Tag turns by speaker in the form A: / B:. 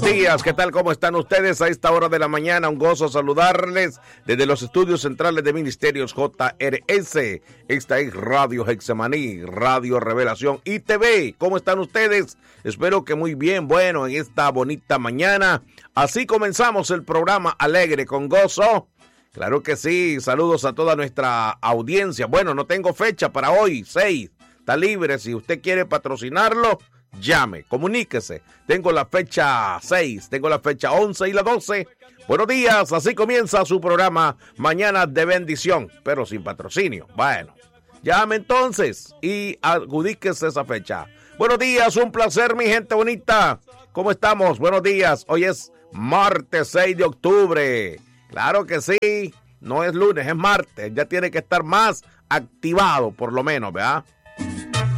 A: días, ¿qué tal? ¿Cómo están ustedes a esta hora de la mañana? Un gozo saludarles desde los estudios centrales de Ministerios JRS. Esta es Radio Hexemaní, Radio Revelación y TV. ¿Cómo están ustedes? Espero que muy bien. Bueno, en esta bonita mañana, así comenzamos el programa alegre con gozo. Claro que sí, saludos a toda nuestra audiencia. Bueno, no tengo fecha para hoy, 6. Está libre, si usted quiere patrocinarlo, llame, comuníquese. Tengo la fecha 6, tengo la fecha 11 y la 12. Buenos días, así comienza su programa Mañana de Bendición, pero sin patrocinio. Bueno, llame entonces y adjudíquese esa fecha. Buenos días, un placer, mi gente bonita. ¿Cómo estamos? Buenos días, hoy es martes 6 de octubre. Claro que sí, no es lunes, es martes. Ya tiene que estar más activado, por lo menos, ¿verdad?